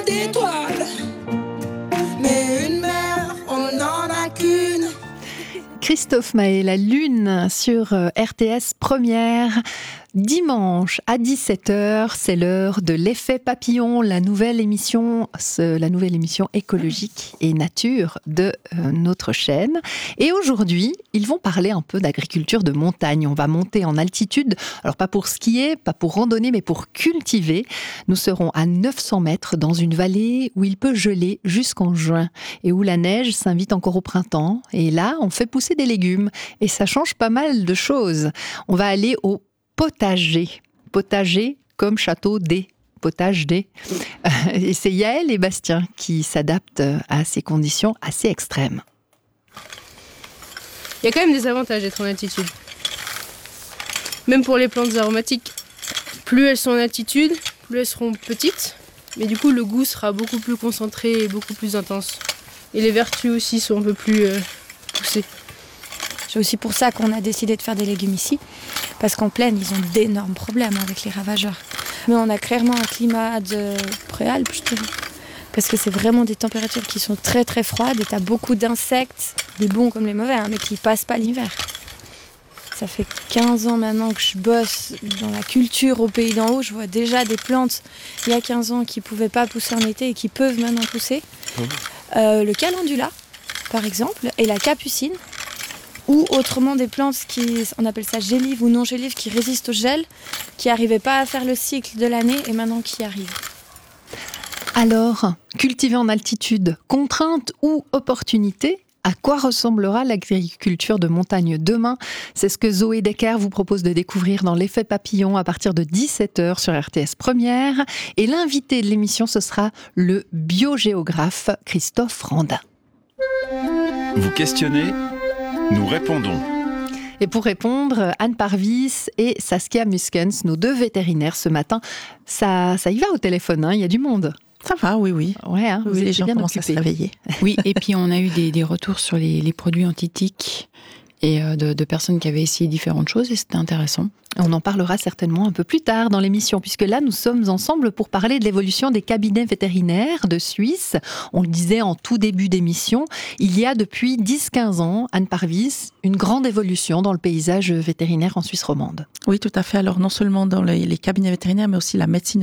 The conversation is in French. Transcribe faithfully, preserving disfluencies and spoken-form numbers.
d'étoiles. Mais une mère, on n'en a qu'une. Christophe Mahé, la Lune sur R T S Première. Dimanche à dix-sept heures, c'est l'heure de l'effet papillon, la nouvelle émission, la nouvelle émission écologique et nature de notre chaîne. Et aujourd'hui, ils vont parler un peu d'agriculture de montagne. On va monter en altitude, alors pas pour skier, pas pour randonner, mais pour cultiver. Nous serons à neuf cents mètres dans une vallée où il peut geler jusqu'en juin et où la neige s'invite encore au printemps. Et là, on fait pousser des légumes et ça change pas mal de choses. On va aller au potager. Potager comme château des. Potage des. Et c'est Yaël et Bastien qui s'adaptent à ces conditions assez extrêmes. Il y a quand même des avantages d'être en altitude. Même pour les plantes aromatiques. Plus elles sont en altitude, plus elles seront petites. Mais du coup, le goût sera beaucoup plus concentré et beaucoup plus intense. Et les vertus aussi sont un peu plus euh, poussées. C'est aussi pour ça qu'on a décidé de faire des légumes ici. Parce qu'en plaine, ils ont d'énormes problèmes avec les ravageurs. Mais on a clairement un climat de préalpes, je trouve. Parce que c'est vraiment des températures qui sont très très froides et t'as beaucoup d'insectes, les bons comme les mauvais, hein, mais qui passent pas l'hiver. Ça fait quinze ans maintenant que je bosse dans la culture au pays d'en haut. Je vois déjà des plantes, il y a quinze ans, qui pouvaient pas pousser en été et qui peuvent maintenant pousser. Euh, le calendula, par exemple, et la capucine. Ou autrement des plantes qui, on appelle ça gélives ou non gélives, qui résistent au gel, qui n'arrivaient pas à faire le cycle de l'année et maintenant qui arrivent. Alors, cultiver en altitude, contrainte ou opportunité ? À quoi ressemblera l'agriculture de montagne demain ? C'est ce que Zoé Decker vous propose de découvrir dans l'effet papillon à partir de dix-sept heures sur R T S Première. Et l'invité de l'émission, ce sera le biogéographe Christophe Randin. Vous questionnez ? Nous répondons. Et pour répondre, Anne Parvis et Saskia Muskens, nos deux vétérinaires ce matin, ça, ça y va au téléphone, hein, il y a du monde. Ça va, oui, oui. Ouais, hein, oui, les gens bien commencent occupés. à se réveiller. Oui, et puis on a eu des, des retours sur les, les produits anti-tiques et euh, de, de personnes qui avaient essayé différentes choses et c'était intéressant. On en parlera certainement un peu plus tard dans l'émission, puisque là, nous sommes ensemble pour parler de l'évolution des cabinets vétérinaires de Suisse. On le disait en tout début d'émission, il y a depuis dix à quinze ans, Anne Parvis, une grande évolution dans le paysage vétérinaire en Suisse romande. Oui, tout à fait. Alors, non seulement dans les, les cabinets vétérinaires, mais aussi la médecine